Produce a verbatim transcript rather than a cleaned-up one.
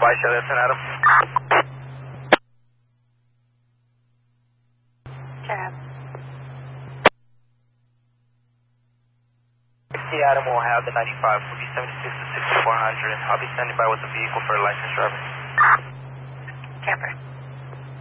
Bye, Shelley, that's an Adam. Cab. sixty Adam will have the ninety-five. Will be seventy-six to sixty-four hundred. I'll be standing by with the vehicle for a licensed driver. Camper.